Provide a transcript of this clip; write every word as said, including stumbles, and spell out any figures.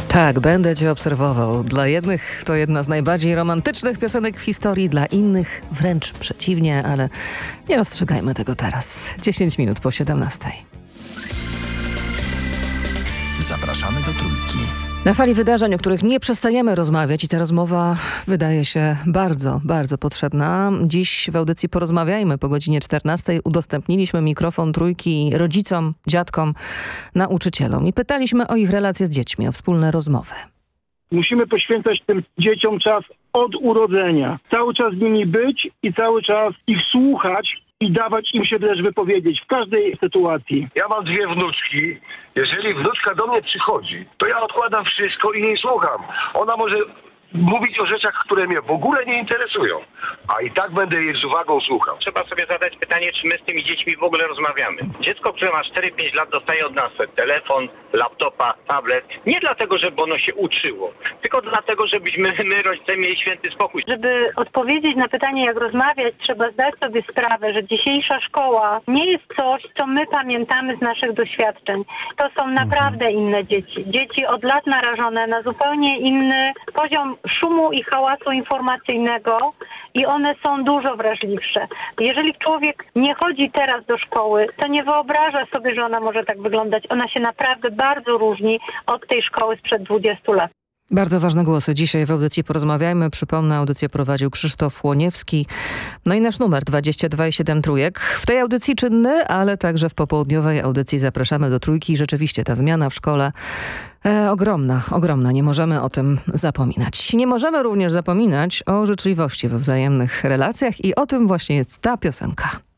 Tak, będę cię obserwował. Dla jednych to jedna z najbardziej romantycznych piosenek w historii, dla innych wręcz przeciwnie, ale nie rozstrzygajmy tego teraz. dziesięć minut po siedemnastej. Zapraszamy do Trójki. Na fali wydarzeń, o których nie przestajemy rozmawiać i ta rozmowa wydaje się bardzo, bardzo potrzebna. Dziś w audycji Porozmawiajmy po godzinie czternastej udostępniliśmy mikrofon Trójki rodzicom, dziadkom, nauczycielom i pytaliśmy o ich relacje z dziećmi, o wspólne rozmowy. Musimy poświęcać tym dzieciom czas od urodzenia. Cały czas z nimi być i cały czas ich słuchać i dawać im się też wypowiedzieć w każdej sytuacji. Ja mam dwie wnuczki. Jeżeli wnuczka do mnie przychodzi, to ja odkładam wszystko i jej słucham. Ona może mówić o rzeczach, które mnie w ogóle nie interesują, a i tak będę jej z uwagą słuchał. Trzeba sobie zadać pytanie, czy my z tymi dziećmi w ogóle rozmawiamy. Dziecko, które ma cztery pięć lat, dostaje od nas telefon, laptopa, tablet. Nie dlatego, żeby ono się uczyło, tylko dlatego, żebyśmy my, rodzice, mieli święty spokój. Żeby odpowiedzieć na pytanie, jak rozmawiać, trzeba zdać sobie sprawę, że dzisiejsza szkoła nie jest coś, co my pamiętamy z naszych doświadczeń. To są naprawdę inne dzieci. Dzieci od lat narażone na zupełnie inny poziom szumu i hałasu informacyjnego i one są dużo wrażliwsze. Jeżeli człowiek nie chodzi teraz do szkoły, to nie wyobraża sobie, że ona może tak wyglądać. Ona się naprawdę bardzo różni od tej szkoły sprzed dwudziestu lat. Bardzo ważne głosy dzisiaj w audycji Porozmawiajmy. Przypomnę, audycję prowadził Krzysztof Łoniewski. No i nasz numer dwadzieścia dwa i siedem trójek. W tej audycji czynny, ale także w popołudniowej audycji zapraszamy do Trójki. Rzeczywiście ta zmiana w szkole e, ogromna, ogromna. Nie możemy o tym zapominać. Nie możemy również zapominać o życzliwości we wzajemnych relacjach i o tym właśnie jest ta piosenka.